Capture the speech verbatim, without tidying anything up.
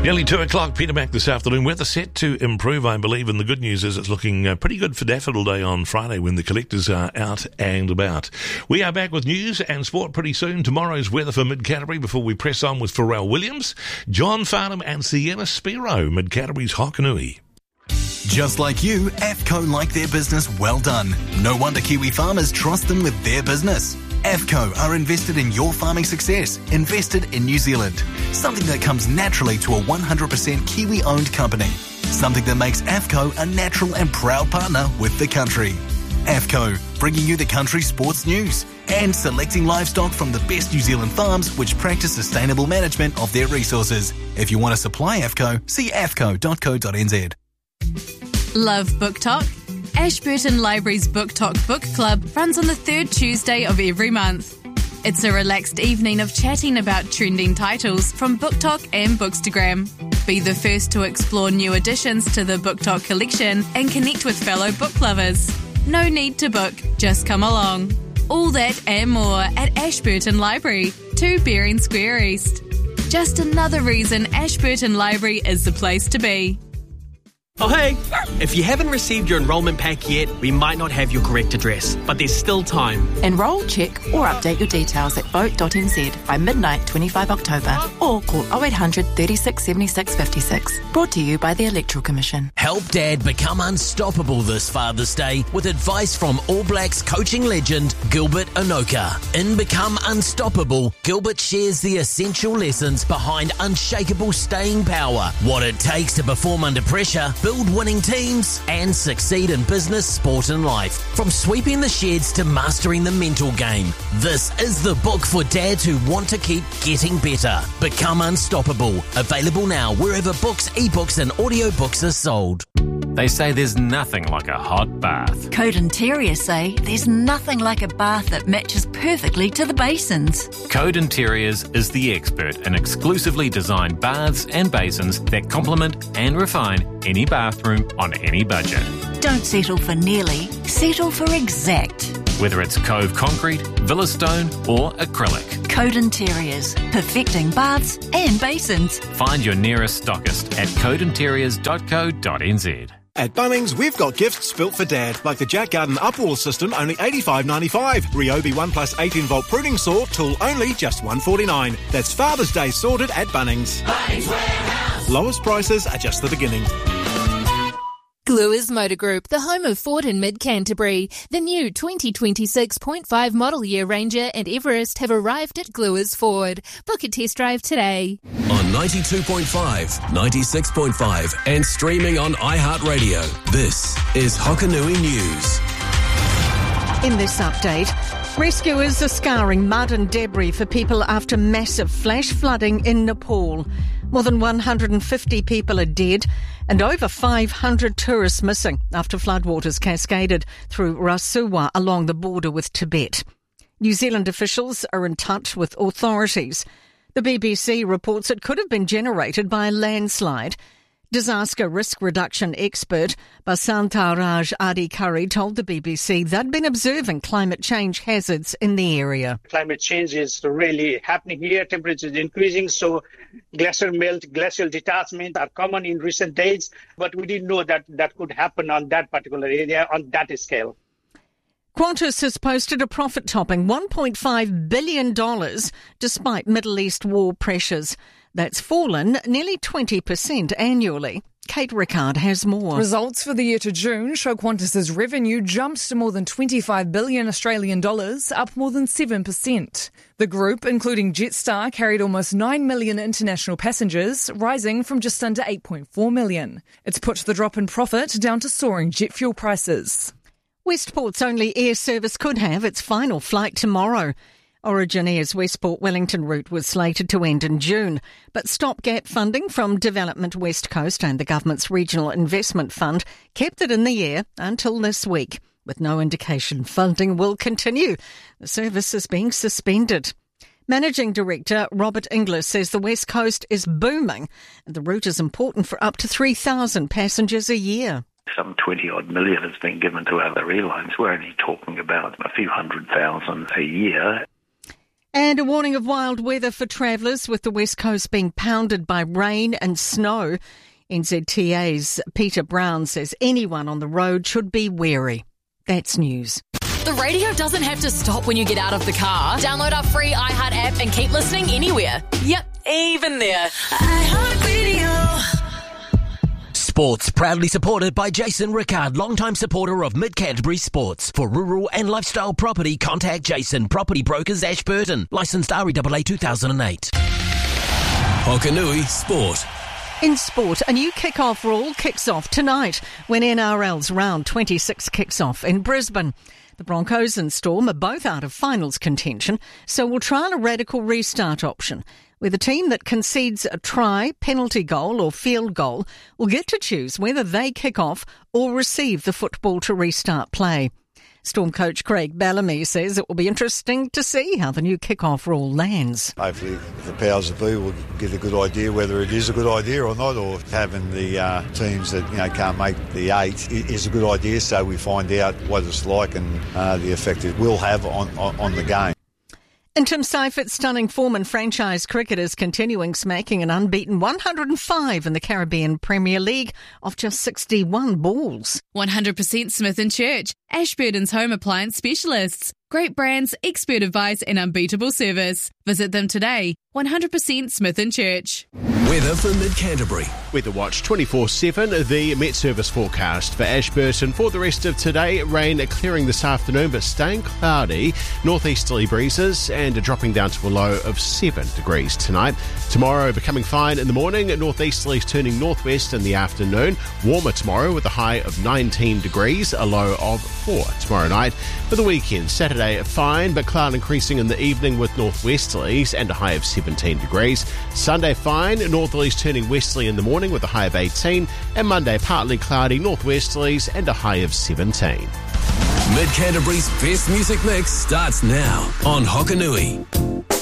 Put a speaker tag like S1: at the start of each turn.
S1: Nearly two o'clock, Peter Mac this afternoon. Weather set to improve, I believe, and the good news is it's looking uh, pretty good for Daffodil Day on Friday when the collectors are out and about. We are back with news and sport pretty soon. Tomorrow's weather for Mid-Canterbury before we press on with Pharrell Williams, John Farnham and Sienna Spiro, Mid-Canterbury's Hokanui.
S2: Just like you, AFCO like their business well done. No wonder Kiwi farmers trust them with their business. AFCO are invested in your farming success, invested in New Zealand. Something that comes naturally to a one hundred percent Kiwi-owned company. Something that makes AFCO a natural and proud partner with the country. AFCO, bringing you the country's sports news and selecting livestock from the best New Zealand farms which practice sustainable management of their resources. If you want to supply AFCO, see a f c o dot co dot n z.
S3: Love Book Talk? Ashburton Library's Book Talk Book Club runs on the third Tuesday of every month. It's a relaxed evening of chatting about trending titles from Book Talk and Bookstagram. Be the first to explore new additions to the Book Talk collection and connect with fellow book lovers. No need to book, just come along. All that and more at Ashburton Library, two Bering Square East. Just another reason Ashburton Library is the place to be.
S4: Oh hey! If you haven't received your enrolment pack yet, we might not have your correct address, but there's still time.
S5: Enrol, check or update your details at vote dot n z by midnight twenty-fifth of October or call oh eight hundred, thirty-six, seventy-six, fifty-six. Brought to you by the Electoral Commission.
S6: Help Dad become unstoppable this Father's Day with advice from All Blacks coaching legend Gilbert Enoka. In Become Unstoppable, Gilbert shares the essential lessons behind unshakable staying power, what it takes to perform under pressure, build winning teams, and succeed in business, sport and life. From sweeping the sheds to mastering the mental game. This is the book for dads who want to keep getting better. Become Unstoppable. Available now wherever books, ebooks and audiobooks are sold.
S7: They say there's nothing like a hot bath.
S8: Code Interior say there's nothing like a bath that matches perfectly to the basins.
S7: Code Interiors is the expert in exclusively designed baths and basins that complement and refine any bathroom on any budget.
S8: Don't settle for nearly, settle for exact.
S7: Whether it's Cove Concrete, Villa Stone or acrylic.
S8: Code Interiors, perfecting baths and basins.
S7: Find your nearest stockist at code interiors dot co dot n z.
S9: At Bunnings, we've got gifts built for Dad, like the Jack Garden Upwall system, only eighty-five ninety-five. Ryobi one plus eighteen volt pruning saw, tool only, just one forty-nine. That's Father's Day sorted at Bunnings. Bunnings Warehouse. Lowest prices are just the beginning.
S10: Gluers Motor Group, the home of Ford in Mid-Canterbury. The new twenty twenty-six point five model year Ranger and Everest have arrived at Gluers Ford. Book a test drive today.
S11: On ninety-two point five, ninety-six point five and streaming on iHeartRadio, this is Hokanui News.
S12: In this update, rescuers are scouring mud and debris for people after massive flash flooding in Nepal. More than one hundred fifty people are dead and over five hundred tourists missing after floodwaters cascaded through Rasuwa along the border with Tibet. New Zealand officials are in touch with authorities. The B B C reports it could have been generated by a landslide. Disaster risk reduction expert Basantaraj Adhikari told the B B C they'd been observing climate change hazards in the area.
S13: Climate change is really happening here. Temperature is increasing, so glacial melt, glacial detachment are common in recent days. But we didn't know that that could happen on that particular area, on that scale.
S12: Qantas has posted a profit-topping one point five billion dollars despite Middle East war pressures. That's fallen nearly twenty percent annually. Kate Rickard has more.
S14: Results for the year to June show Qantas's revenue jumped to more than twenty-five billion Australian dollars, up more than seven percent. The group, including Jetstar, carried almost nine million international passengers, rising from just under eight point four million. It's put the drop in profit down to soaring jet fuel prices.
S12: Westport's only air service could have its final flight tomorrow. Origin Air's Westport Wellington route was slated to end in June, but stopgap funding from Development West Coast and the government's Regional Investment Fund kept it in the air until this week, with no indication funding will continue. The service is being suspended. Managing Director Robert Inglis says the West Coast is booming and the route is important for up to three thousand passengers a year.
S15: Some twenty-odd million has been given to other airlines. We're only talking about a few hundred thousand a year.
S12: And a warning of wild weather for travellers, with the west coast being pounded by rain and snow. N Z T A's Peter Brown says anyone on the road should be wary. That's news.
S16: The radio doesn't have to stop when you get out of the car. Download our free iHeart app and keep listening anywhere. Yep, even there. iHeartRadio.
S6: Sports proudly supported by Jason Rickard, longtime supporter of Mid Canterbury Sports. For rural and lifestyle property, contact Jason Property Brokers Ashburton. Licensed R E A A two thousand eight.
S11: Hokanui Sport.
S12: In sport, a new kick-off rule kicks off tonight when N R L's round twenty-six kicks off in Brisbane. The Broncos and Storm are both out of finals contention, so we'll trial a radical restart option, where the team that concedes a try, penalty goal or field goal will get to choose whether they kick off or receive the football to restart play. Storm coach Craig Bellamy says it will be interesting to see how the new kick-off rule lands.
S17: Hopefully the powers that be will get a good idea whether it is a good idea or not, or having the uh, teams that you know can't make the eight is a good idea, so we find out what it's like and uh, the effect it will have on, on, on the game.
S12: And Tim Seifert's stunning form in franchise cricket is continuing, smacking an unbeaten one hundred five in the Caribbean Premier League off just sixty-one balls.
S3: one hundred percent Smith and Church, Ashburton's home appliance specialists. Great brands, expert advice and unbeatable service. Visit them today. one hundred percent Smith and Church.
S11: Weather for Mid-Canterbury.
S18: Weather Watch twenty-four seven, the Met Service forecast for Ashburton for the rest of today. Rain clearing this afternoon, but staying cloudy. Northeasterly breezes and dropping down to a low of seven degrees tonight. Tomorrow becoming fine in the morning. Northeasterlies turning northwest in the afternoon. Warmer tomorrow with a high of nineteen degrees, a low of four tomorrow night. For the weekend, Saturday fine, but cloud increasing in the evening with northwesterlies and a high of seventeen degrees. Sunday fine, northerlies turning westerly in the morning with a high of eighteen, and Monday partly cloudy, northwesterlies and a high of seventeen.
S11: Mid Canterbury's best music mix starts now on Hokanui.